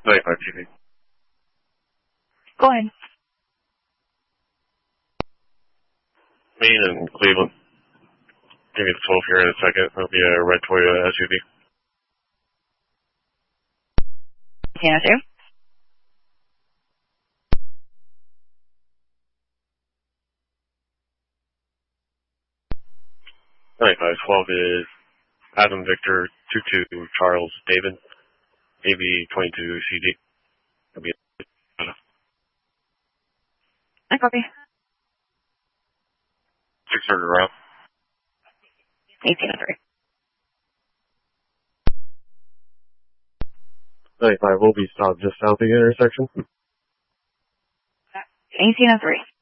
95 TV. Go ahead. Maine and Cleveland. Give me the 12 here in a second. It'll be a red Toyota SUV. 1802. Ninety-five 12 is Adam Victor 22 Charles David AV 22 CD. It'll be I copy. 600 around. 1803. 95 will be stopped just south of the intersection. 1803.